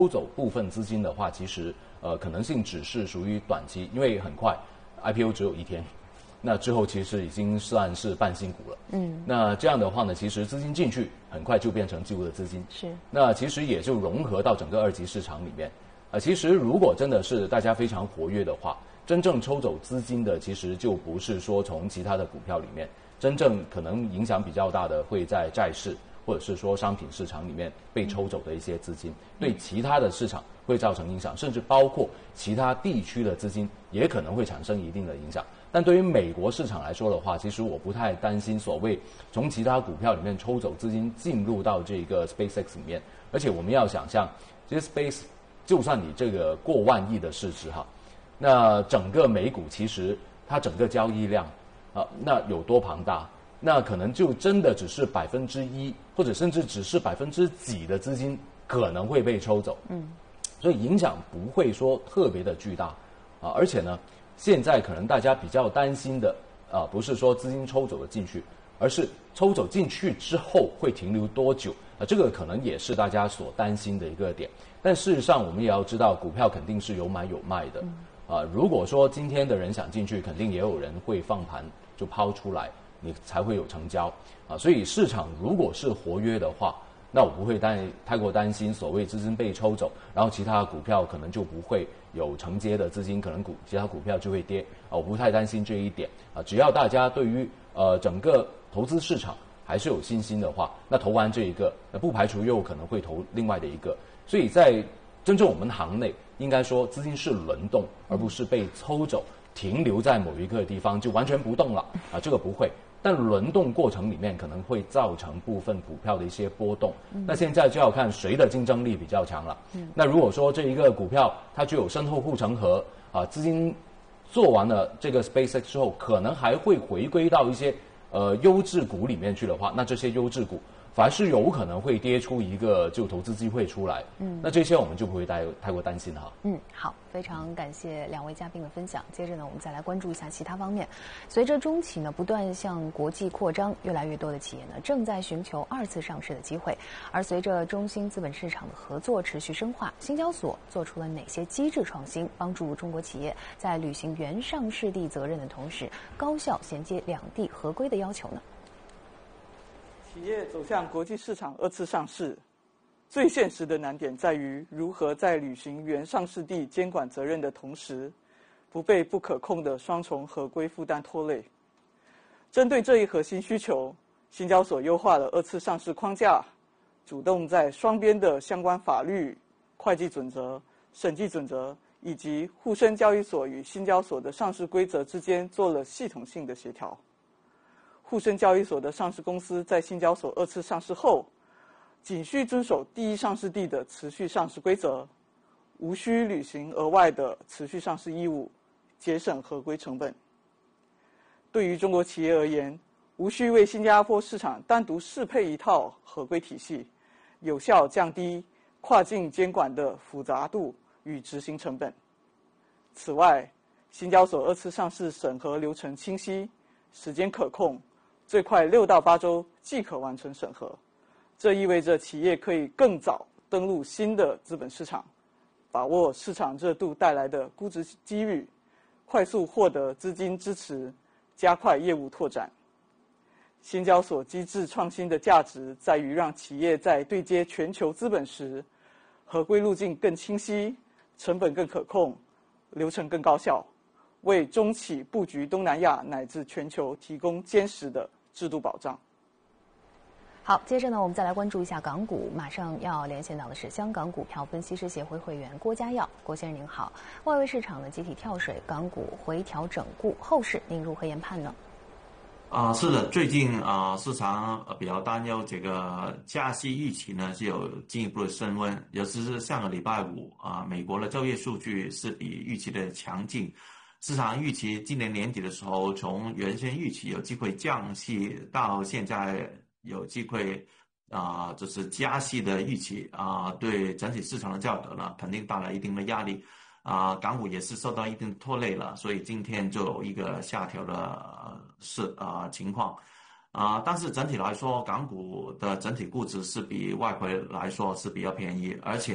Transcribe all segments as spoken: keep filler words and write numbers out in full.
抽走部分资金的话，其实呃可能性只是属于短期，因为很快 I P O 只有一天，那之后其实已经算是半新股了。嗯，那这样的话呢，其实资金进去很快就变成旧的资金， 是， 那其实也就融合到整个二级市场里面。啊、呃，其实如果真的是大家非常活跃的话，真正抽走资金的，其实就不是说从其他的股票里面，真正可能影响比较大的会在债市，或者是说商品市场里面被抽走的一些资金，对其他的市场会造成影响，甚至包括其他地区的资金也可能会产生一定的影响。但对于美国市场来说的话，其实我不太担心所谓从其他股票里面抽走资金进入到这个 SpaceX 里面，而且我们要想象，其实 Space 就算你这个过万亿的市值哈，那整个美股其实它整个交易量啊，那有多庞大？那可能就真的只是百分之一，或者甚至只是百分之几的资金可能会被抽走。嗯，所以影响不会说特别的巨大啊，而且呢，现在可能大家比较担心的啊，不是说资金抽走了进去，而是抽走进去之后会停留多久啊，这个可能也是大家所担心的一个点。但事实上，我们也要知道，股票肯定是有买有卖的。嗯啊，如果说今天的人想进去，肯定也有人会放盘就抛出来，你才会有成交啊。所以市场如果是活跃的话，那我不会担太过担心所谓资金被抽走，然后其他股票可能就不会有承接的资金，可能股其他股票就会跌啊。我不太担心这一点啊。只要大家对于呃整个投资市场还是有信心的话，那投完这一个，那不排除又可能会投另外的一个。所以在真正我们行内，应该说资金是轮动，而不是被抽走，停留在某一个地方就完全不动了啊，这个不会。但轮动过程里面可能会造成部分股票的一些波动，嗯、那现在就要看谁的竞争力比较强了。嗯、那如果说这一个股票它具有深厚护城河啊，资金做完了这个 SpaceX 之后，可能还会回归到一些呃优质股里面去的话，那这些优质股反而是有可能会跌出一个就投资机会出来，嗯，那这些我们就不会太太过担心哈。 嗯，好，非常感谢两位嘉宾的分享。接着呢，我们再来关注一下其他方面。随着中企呢不断向国际扩张，越来越多的企业呢正在寻求二次上市的机会。而随着中兴资本市场的合作持续深化，新交所做出了哪些机制创新，帮助中国企业在履行原上市地责任的同时，高效衔接两地合规的要求呢？ 企业走向国际市场二次上市，最现实的难点在于如何在履行原上市地监管责任的同时，不被不可控的双重合规负担拖累。针对这一核心需求，新交所优化了二次上市框架，主动在双边的相关法律、会计准则、审计准则以及沪深交易所与新交所的上市规则之间做了系统性的协调。沪深交易所的上市公司在新交所二次上市后，仅需遵守第一上市地的持续上市规则，无需履行额外的持续上市义务，节省合规成本。对于中国企业而言，无需为新加坡市场单独适配一套合规体系，有效降低跨境监管的复杂度与执行成本。此外，新交所二次上市审核流程清晰，时间可控，最快六到八周即可完成审核，这意味着企业可以更早登陆新的资本市场，把握市场热度带来的估值机遇，快速获得资金支持，加快业务拓展。新交所机制创新的价值在于让企业在对接全球资本时，合规路径更清晰，成本更可控，流程更高效，为中企布局东南亚乃至全球提供坚实的制度保障。 好，接着呢，我们再来关注一下港股。马上要连线到的是香港股票分析师协会会员郭家耀，郭先生您好。外围市场的集体跳水，港股回调整固，后市您如何研判呢？ 啊、呃，是的，最近啊、呃，市场比较担忧这个加息预期呢是有进一步的升温，尤其是上个礼拜五啊、呃，美国的就业数据是比预期的强劲。市场预期今年年底的时候，从原先预期有机会降息，到现在有机会啊、呃，就是加息的预期啊、呃，对整体市场的价格呢，肯定带来一定的压力啊、呃。港股也是受到一定的拖累了，所以今天就有一个下调的是啊、呃、情况啊、呃。但是整体来说，港股的整体估值是比外汇来说是比较便宜，而且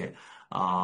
啊。